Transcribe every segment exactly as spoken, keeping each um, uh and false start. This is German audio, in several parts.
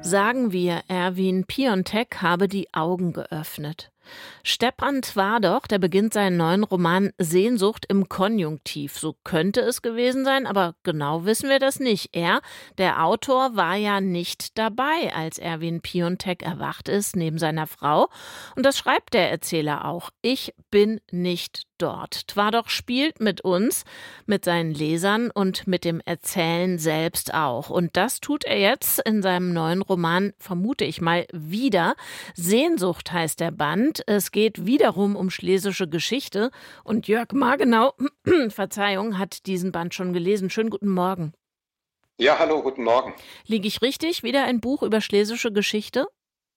Sagen wir, Erwin Piontek habe die Augen geöffnet. Stepan Twardoch, der beginnt seinen neuen Roman Sehnsucht im Konjunktiv. So könnte es gewesen sein, aber genau wissen wir das nicht. Er, der Autor, war ja nicht dabei, als Erwin Piontek erwacht ist, neben seiner Frau. Und das schreibt der Erzähler auch. Ich bin nicht dort. Twardoch spielt mit uns, mit seinen Lesern und mit dem Erzählen selbst auch. Und das tut er jetzt in seinem neuen Roman, vermute ich mal, wieder. Sehnsucht heißt der Band. Es geht wiederum um schlesische Geschichte. Und Jörg Margenau, Verzeihung, hat diesen Band schon gelesen. Schönen guten Morgen. Ja, hallo, guten Morgen. Liege ich richtig? Wieder ein Buch über schlesische Geschichte?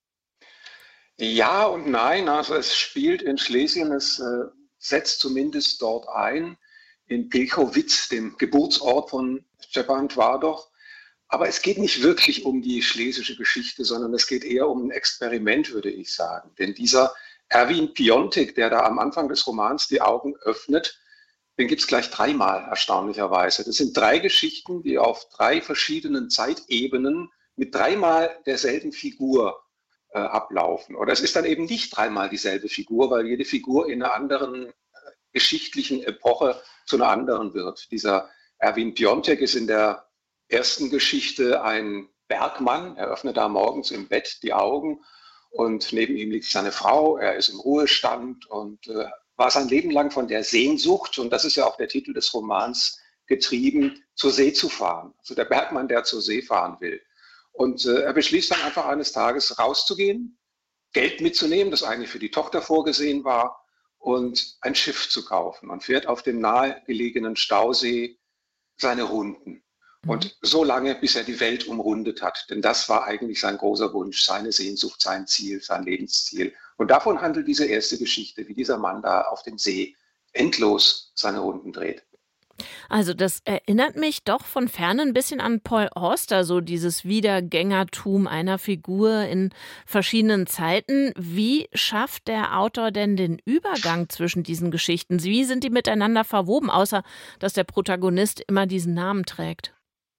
Ja und nein. Also es spielt in Schlesien, es äh, setzt zumindest dort ein, in Pilchowice, dem Geburtsort von Stepan Twardoch. Aber es geht nicht wirklich um die schlesische Geschichte, sondern es geht eher um ein Experiment, würde ich sagen. Denn dieser Erwin Piontek, der da am Anfang des Romans die Augen öffnet, den gibt es gleich dreimal, erstaunlicherweise. Das sind drei Geschichten, die auf drei verschiedenen Zeitebenen mit dreimal derselben Figur äh, ablaufen. Oder es ist dann eben nicht dreimal dieselbe Figur, weil jede Figur in einer anderen äh, geschichtlichen Epoche zu einer anderen wird. Dieser Erwin Piontek ist in der ersten Geschichte ein Bergmann. Er öffnet da morgens im Bett die Augen und neben ihm liegt seine Frau. Er ist im Ruhestand und äh, war sein Leben lang von der Sehnsucht, und das ist ja auch der Titel des Romans, getrieben, zur See zu fahren. Also der Bergmann, der zur See fahren will. Und äh, er beschließt dann einfach eines Tages rauszugehen, Geld mitzunehmen, das eigentlich für die Tochter vorgesehen war, und ein Schiff zu kaufen, und fährt auf dem nahegelegenen Stausee seine Runden. Und so lange, bis er die Welt umrundet hat. Denn das war eigentlich sein großer Wunsch, seine Sehnsucht, sein Ziel, sein Lebensziel. Und davon handelt diese erste Geschichte, wie dieser Mann da auf dem See endlos seine Runden dreht. Also das erinnert mich doch von Ferne ein bisschen an Paul Auster, so dieses Wiedergängertum einer Figur in verschiedenen Zeiten. Wie schafft der Autor denn den Übergang zwischen diesen Geschichten? Wie sind die miteinander verwoben, außer dass der Protagonist immer diesen Namen trägt?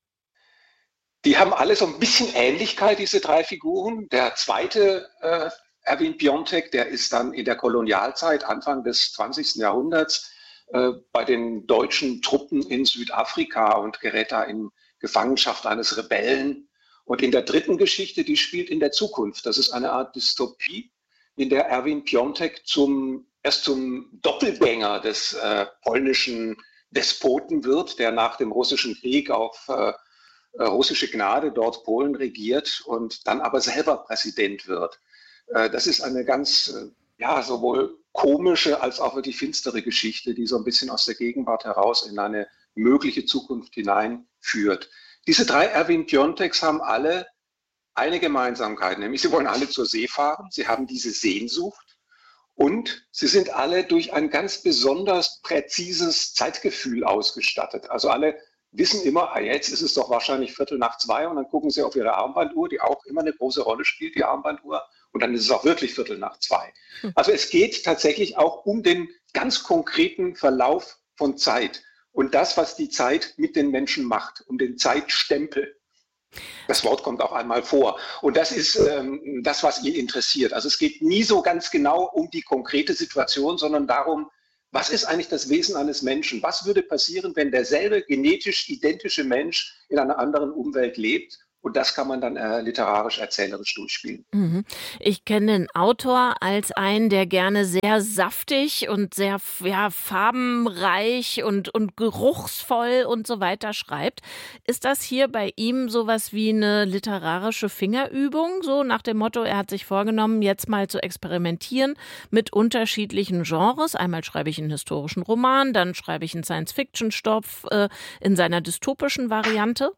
Die haben alle so ein bisschen Ähnlichkeit, diese drei Figuren. Der zweite, äh, Erwin Piontek, der ist dann in der Kolonialzeit, Anfang des zwanzigsten Jahrhunderts, äh, bei den deutschen Truppen in Südafrika und gerät da in Gefangenschaft eines Rebellen. Und in der dritten Geschichte, die spielt in der Zukunft. Das ist eine Art Dystopie, in der Erwin Piontek zum, erst zum Doppelgänger des äh, polnischen Despoten wird, der nach dem russischen Krieg auf äh, russische Gnade dort Polen regiert und dann aber selber Präsident wird. Das ist eine ganz, ja, sowohl komische als auch wirklich finstere Geschichte, die so ein bisschen aus der Gegenwart heraus in eine mögliche Zukunft hineinführt. Diese drei Erwin Pionteks haben alle eine Gemeinsamkeit, nämlich sie wollen alle zur See fahren, sie haben diese Sehnsucht und sie sind alle durch ein ganz besonders präzises Zeitgefühl ausgestattet. Also alle wissen immer, ah, jetzt ist es doch wahrscheinlich Viertel nach zwei, und dann gucken sie auf ihre Armbanduhr, die auch immer eine große Rolle spielt, die Armbanduhr, und dann ist es auch wirklich Viertel nach zwei. Also es geht tatsächlich auch um den ganz konkreten Verlauf von Zeit und das, was die Zeit mit den Menschen macht, um den Zeitstempel. Das Wort kommt auch einmal vor. Und das ist ähm, das, was ihn interessiert. Also es geht nie so ganz genau um die konkrete Situation, sondern darum, was ist eigentlich das Wesen eines Menschen? Was würde passieren, wenn derselbe genetisch identische Mensch in einer anderen Umwelt lebt? Und das kann man dann äh, literarisch, erzählerisch durchspielen. Mhm. Ich kenne den Autor als einen, der gerne sehr saftig und sehr ja, farbenreich und, und geruchsvoll und so weiter schreibt. Ist das hier bei ihm sowas wie eine literarische Fingerübung? So nach dem Motto, er hat sich vorgenommen, jetzt mal zu experimentieren mit unterschiedlichen Genres. Einmal schreibe ich einen historischen Roman, dann schreibe ich einen Science-Fiction-Stoff äh, in seiner dystopischen Variante.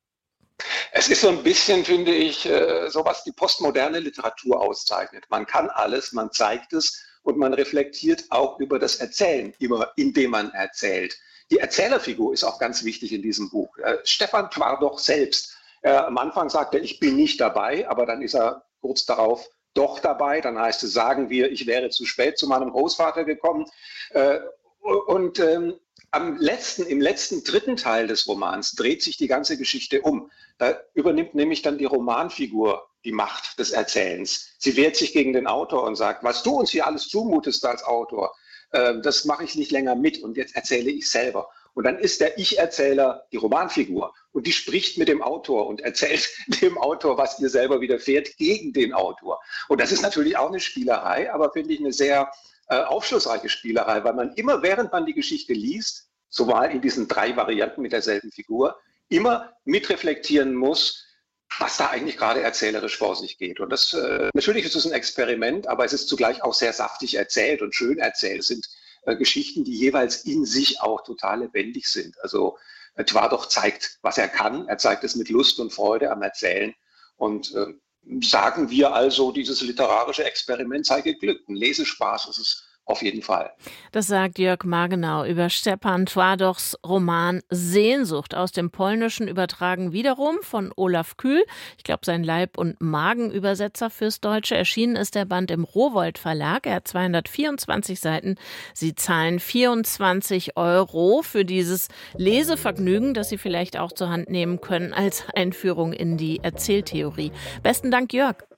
Es ist so ein bisschen, finde ich, so was die postmoderne Literatur auszeichnet. Man kann alles, man zeigt es und man reflektiert auch über das Erzählen, indem man erzählt. Die Erzählerfigur ist auch ganz wichtig in diesem Buch. Stepan Twardoch selbst. Am Anfang sagt er, ich bin nicht dabei, aber dann ist er kurz darauf doch dabei. Dann heißt es, sagen wir, ich wäre zu spät zu meinem Großvater gekommen. Und am letzten, im letzten dritten Teil des Romans dreht sich die ganze Geschichte um. Da übernimmt nämlich dann die Romanfigur die Macht des Erzählens. Sie wehrt sich gegen den Autor und sagt, was du uns hier alles zumutest als Autor, äh, das mache ich nicht länger mit und jetzt erzähle ich selber. Und dann ist der Ich-Erzähler die Romanfigur und die spricht mit dem Autor und erzählt dem Autor, was ihr selber widerfährt, gegen den Autor. Und das ist natürlich auch eine Spielerei, aber finde ich eine sehr äh, aufschlussreiche Spielerei, weil man immer, während man die Geschichte liest, sowohl in diesen drei Varianten mit derselben Figur, immer mitreflektieren muss, was da eigentlich gerade erzählerisch vor sich geht. Und das, äh, natürlich ist es ein Experiment, aber es ist zugleich auch sehr saftig erzählt und schön erzählt. Es sind äh, Geschichten, die jeweils in sich auch total lebendig sind. Also äh, Twardowsk zeigt, was er kann. Er zeigt es mit Lust und Freude am Erzählen. Und äh, sagen wir also, dieses literarische Experiment sei geglückt. Ein Lesespaß ist es auf jeden Fall. Das sagt Jörg Margenau über Stepan Twardowsks Roman Sehnsucht, aus dem Polnischen übertragen wiederum von Olaf Kühl. Ich glaube, sein Leib- und Magenübersetzer fürs Deutsche. Erschienen ist der Band im Rowohlt Verlag. Er hat zweihundertvierundzwanzig Seiten. Sie zahlen vierundzwanzig Euro für dieses Lesevergnügen, das Sie vielleicht auch zur Hand nehmen können als Einführung in die Erzähltheorie. Besten Dank, Jörg.